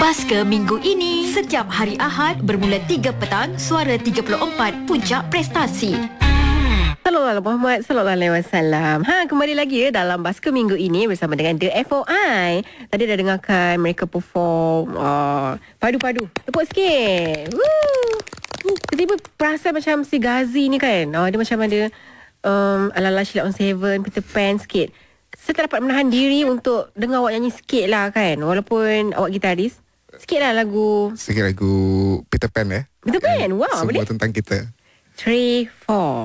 Basker minggu ini, setiap hari Ahad bermula 3 petang, Suara 34, Puncak Prestasi. Sallallahu Muhammad sallallahu alaihi wasallam. Kembali lagi dalam Basker minggu ini bersama dengan The FOI. Tadi dah dengarkan mereka perform padu-padu. Tepuk sikit. Woo. Tiba-tiba perasan macam si Ghazi ni kan. Dia macam ada ala-ala Sheila on 7, Peter Pan sikit. Saya tak dapat menahan diri untuk dengar awak nyanyi sikit lah kan. Walaupun awak gitaris. Sikit lah lagu. Sikit lagu Peter Pan Peter Pan, wow. Semua Boleh? tentang kita. 3, 4